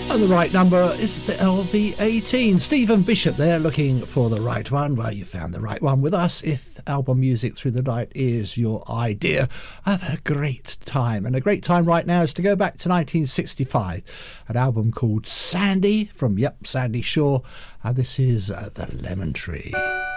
And the right number is the LV18. Stephen Bishop there, looking for the right one. Well, you found the right one with us. If album music through the night is your idea, have a great time. And a great time right now is to go back to 1965. An album called Sandy from, Sandy Shaw. And this is The Lemon Tree.